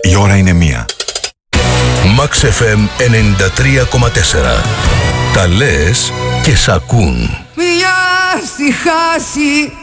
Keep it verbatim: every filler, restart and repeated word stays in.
Η ώρα είναι μία. Max εφ εμ ενενήντα τρία κόμμα τέσσερα. Τα λες και σ' ακούν. Μια στη χάση